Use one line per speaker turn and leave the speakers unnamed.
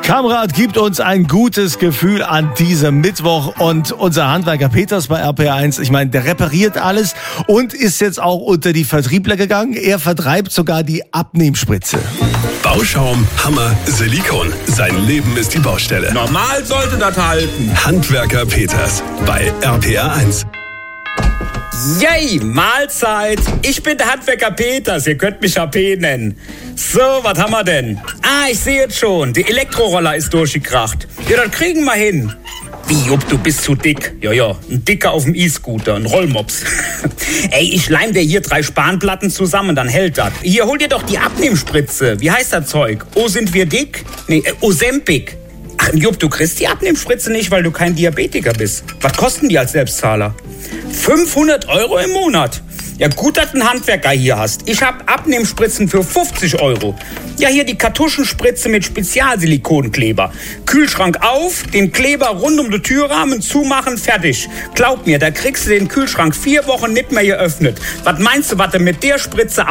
Kamrat gibt uns ein gutes Gefühl an diesem Mittwoch und unser Handwerker Peters bei RPR1, ich meine, der repariert alles und ist jetzt auch unter die Vertriebler gegangen. Er vertreibt sogar die Abnehmspritze.
Bauschaum, Hammer, Silikon. Sein Leben ist die Baustelle.
Normal sollte das halten.
Handwerker Peters bei RPR1.
Yay, Mahlzeit. Ich bin der Handwerker Peters, ihr könnt mich HP nennen. So, was haben wir denn? Ich sehe jetzt schon, die Elektroroller ist durchgekracht. Ja, das kriegen wir hin. Wie, Jupp, du bist zu dick. Ja, ein Dicker auf dem E-Scooter, ein Rollmops. Ey, ich leim dir hier 3 Spanplatten zusammen, dann hält das. Hier, hol dir doch die Abnehmspritze. Wie heißt das Zeug? Oh, sind wir dick? Nee, Ozempic. Ach, Jupp, du kriegst die Abnehmspritze nicht, weil du kein Diabetiker bist. Was kosten die als Selbstzahler? 500 € im Monat. Ja, gut, dass du einen Handwerker hier hast. Ich hab Abnehmspritzen für 50 €. Ja, hier die Kartuschenspritze mit Spezialsilikonkleber. Kühlschrank auf, den Kleber rund um den Türrahmen zumachen, fertig. Glaub mir, da kriegst du den Kühlschrank 4 Wochen nicht mehr geöffnet. Was meinst du, was du mit der Spritze